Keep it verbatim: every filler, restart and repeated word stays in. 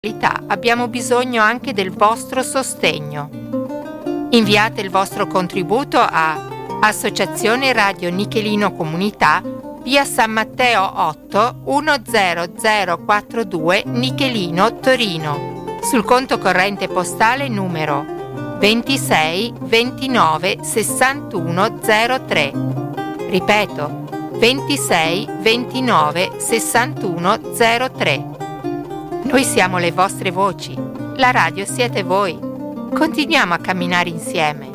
abbiamo bisogno anche del vostro sostegno. Inviate il vostro contributo a Associazione Radio Nichelino Comunità, via San Matteo otto uno zero zero quattro due, Nichelino, Torino, sul conto corrente postale numero ventisei ventinove sessantuno zero tre. Ripeto, ventisei ventinove sessantuno zero tre. Noi siamo le vostre voci, la radio siete voi. Continuiamo a camminare insieme.